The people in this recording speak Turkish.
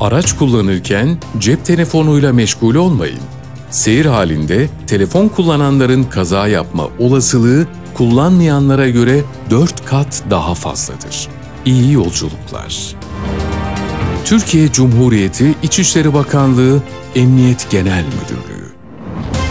Araç kullanırken cep telefonuyla meşgul olmayın. Seyir halinde telefon kullananların kaza yapma olasılığı kullanmayanlara göre 4 kat daha fazladır. İyi yolculuklar. Türkiye Cumhuriyeti İçişleri Bakanlığı Emniyet Genel Müdürlüğü